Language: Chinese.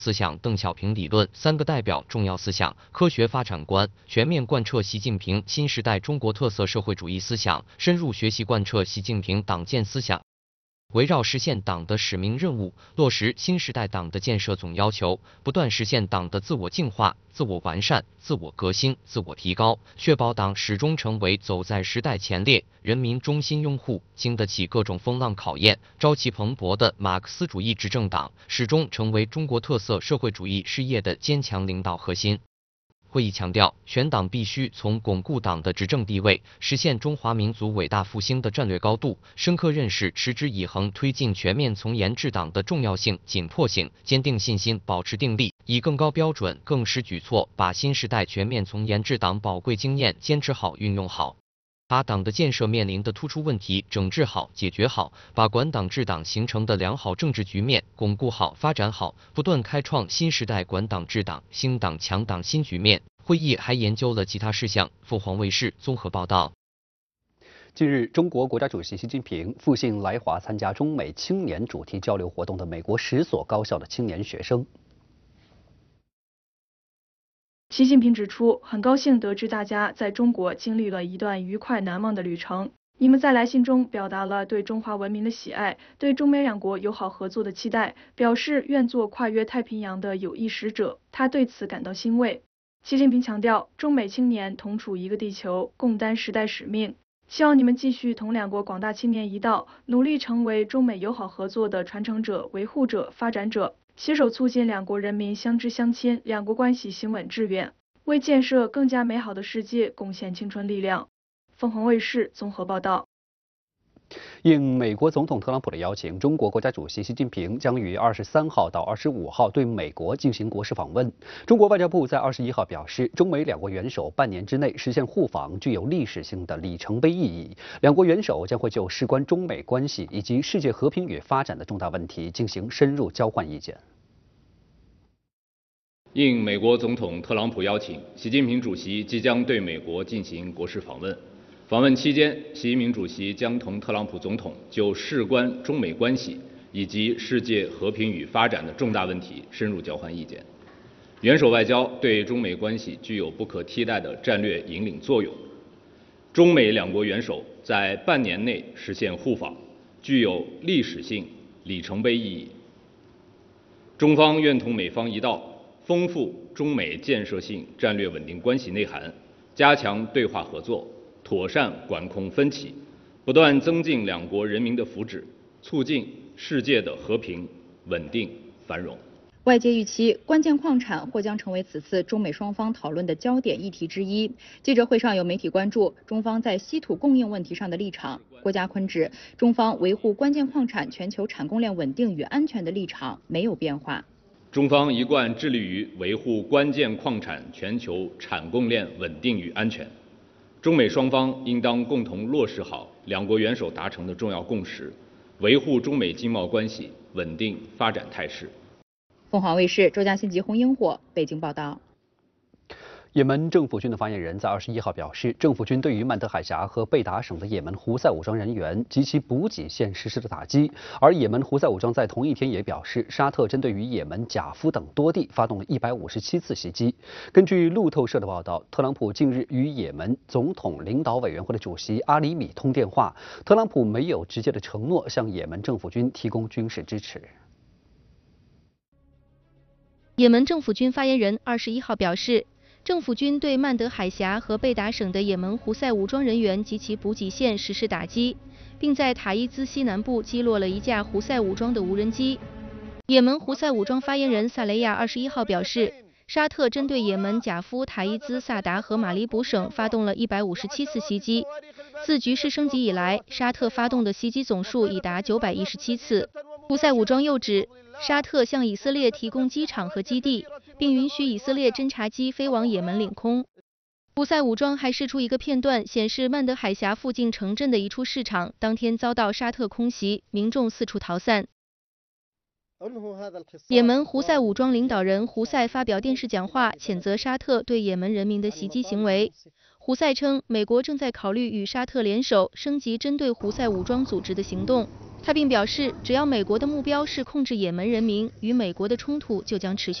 思想邓小平理论三个代表重要思想科学发展观，全面贯彻习近平新时代中国特色社会主义思想，深入学习贯彻习近平党建思想。围绕实现党的使命任务，落实新时代党的建设总要求，不断实现党的自我净化、自我完善、自我革新、自我提高，确保党始终成为走在时代前列、人民中心拥护、经得起各种风浪考验、朝气蓬勃的马克思主义执政党，始终成为中国特色社会主义事业的坚强领导核心。会议强调，全党必须从巩固党的执政地位、实现中华民族伟大复兴的战略高度，深刻认识持之以恒推进全面从严治党的重要性、紧迫性，坚定信心，保持定力，以更高标准、更实举措，把新时代全面从严治党宝贵经验坚持好、运用好。把党的建设面临的突出问题整治好、解决好，把管党治党形成的良好政治局面巩固好、发展好，不断开创新时代管党治党、兴党强党新局面。会议还研究了其他事项。凤凰卫视综合报道。 近日，中国国家主席习近平复信来华参加中美青年主题交流活动的美国10所高校的青年学生。 习近平指出，很高兴得知大家在中国经历了一段愉快难忘的旅程。你们在来信中表达了对中华文明的喜爱，对中美两国友好合作的期待，表示愿做跨越太平洋的有益使者。他对此感到欣慰。习近平强调，中美青年同处一个地球，共担时代使命。希望你们继续同两国广大青年一道，努力成为中美友好合作的传承者、维护者、发展者，携手促进两国人民相知相亲，两国关系行稳致远，为建设更加美好的世界贡献青春力量。凤凰卫视综合报道。 应美国总统特朗普的邀请，中国国家主席习近平将于23号到25号对美国进行国事访问。中国外交部在21号表示，中美两国元首半年之内实现互访具有历史性的里程碑意义，两国元首将会就事关中美关系以及世界和平与发展的重大问题进行深入交换意见。 应美国总统特朗普邀请，习近平主席即将对美国进行国事访问。访问期间，习近平主席将同特朗普总统就事关中美关系以及世界和平与发展的重大问题深入交换意见。元首外交对中美关系具有不可替代的战略引领作用。中美两国元首在半年内实现互访，具有历史性里程碑意义。中方愿同美方一道，丰富中美建设性战略稳定关系内涵，加强对话合作，妥善管控分歧，不断增进两国人民的福祉，促进世界的和平、稳定、繁荣。 外界预期，关键矿产或将成为此次中美双方讨论的焦点议题之一。记者会上有媒体关注中方在稀土供应问题上的立场。郭家坤指，中方维护关键矿产全球产供链稳定与安全的立场没有变化。 中方一贯致力于维护关键矿产全球产供链稳定与安全。中美双方应当共同落实好两国元首达成的重要共识，维护中美经贸关系稳定发展态势。 凤凰卫视周佳欣及洪英火北京报道。 也门政府军的发言人在21号表示，政府军对于曼德海峡和贝达省的也门胡塞武装人员及其补给线实施了打击。而也门胡塞武装在同一天也表示，沙特针对于也门贾夫等多地发动了157次袭击。根据路透社的报道，特朗普近日与也门总统领导委员会的主席阿里米通电话，特朗普没有直接的承诺向也门政府军提供军事支持。 也门政府军发言人21号表示，政府军对曼德海峡和贝达省的也门胡塞武装人员及其补给线实施打击，并在塔伊兹西南部击落了一架胡塞武装的无人机。也门胡塞武装发言人萨雷亚21号表示，沙特针对也门贾夫、塔伊兹、萨达和马里卜省发动了157次袭击。自局势升级以来，沙特发动的袭击总数已达917次。胡塞武装又指，沙特向以色列提供机场和基地，并允许以色列侦察机飞往也门领空。胡塞武装还释出一个片段，显示曼德海峡附近城镇的一处市场当天遭到沙特空袭，民众四处逃散。也门胡塞武装领导人胡塞发表电视讲话，谴责沙特对也门人民的袭击行为。胡塞称，美国正在考虑与沙特联手，升级针对胡塞武装组织的行动。 他并表示，只要美国的目标是控制也门人民，与美国的冲突就将持续。